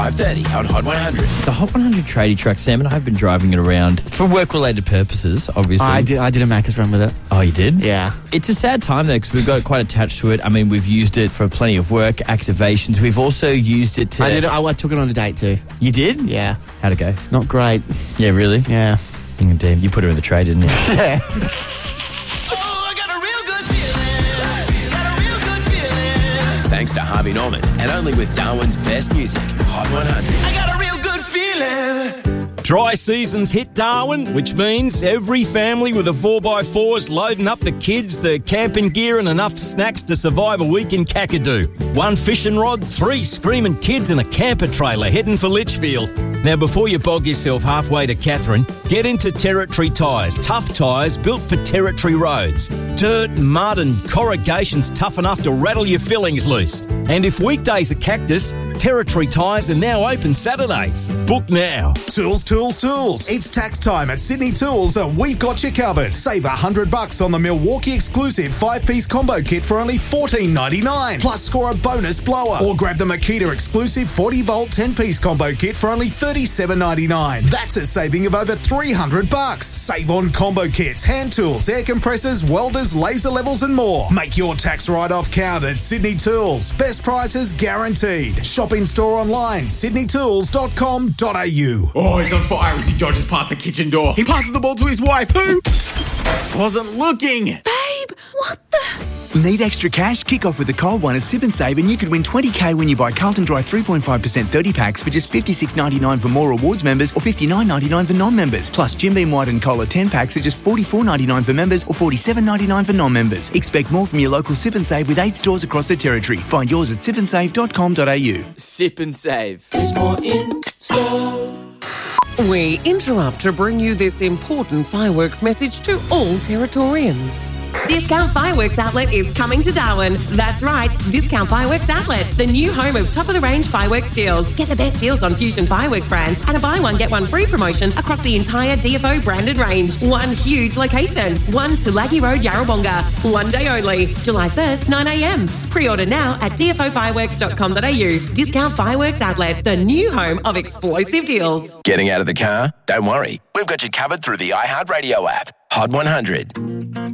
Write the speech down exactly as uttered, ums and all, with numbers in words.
five thirty on Hot one hundred. The Hot one hundred tradie truck, Sam and I have been driving it around for work-related purposes, obviously. I did I did a Macca's run with it. Oh, you did? Yeah. It's a sad time, though, because we've got quite attached to it. I mean, we've used it for plenty of work, activations. We've also used it to... I did. I, I took it on a date too. You did? Yeah. How'd it go? Not great. Yeah, really? Yeah. Oh, damn, you put her in the tray, didn't you? Yeah. Thanks to Harvey Norman, and only with Darwin's best music, Hot one hundred. I got a real good feeling. Dry season's hit Darwin, which means every family with a four by four is loading up the kids, the camping gear and enough snacks to survive a week in Kakadu. One fishing rod, three screaming kids and a camper trailer heading for Litchfield. Now, before you bog yourself halfway to Katherine, get into Territory Tyres. Tough tyres built for Territory roads. Dirt, mud and corrugation's tough enough to rattle your fillings loose. And if weekdays are cactus, Territory Tyres are now open Saturdays. Book now. Tools, tools, tools. It's tax time at Sydney Tools and we've got you covered. Save one hundred bucks on the Milwaukee exclusive five-piece combo kit for only fourteen ninety-nine. Plus score a bonus blower. Or grab the Makita exclusive forty volt ten-piece combo kit for only thirty-seven ninety-nine. That's a saving of over three hundred bucks. Save on combo kits, hand tools, air compressors, welders, laser levels and more. Make your tax write-off count at Sydney Tools. Best prices guaranteed. Shop in store online, sydney tools dot com dot a u. Oh, he's on fire as he dodges past the kitchen door. He passes the ball to his wife, who wasn't looking. Babe, what the... Need extra cash? Kick off with a cold one at Sip and Save and you could win twenty K when you buy Carlton Dry three point five percent thirty packs for just fifty-six ninety-nine for more rewards members or fifty-nine ninety-nine for non-members. Plus Jim Beam White and Cola ten packs are just forty-four ninety-nine for members or forty-seven ninety-nine for non-members. Expect more from your local Sip and Save with eight stores across the territory. Find yours at sip and save dot com dot a u. Sip and Save. There's more in store. We interrupt to bring you this important fireworks message to all Territorians. Discount Fireworks Outlet is coming to Darwin. That's right, Discount Fireworks Outlet, the new home of top-of-the-range fireworks deals. Get the best deals on Fusion Fireworks brands and a buy one, get one free promotion across the entire D F O branded range. One huge location. One Tulagi Road, Yarrawonga. One day only. July first, nine a m. Pre-order now at d f o fireworks dot com dot a u. Discount Fireworks Outlet, the new home of explosive deals. Getting out of the car? Don't worry. We've got you covered through the iHeartRadio app. Hot one hundred.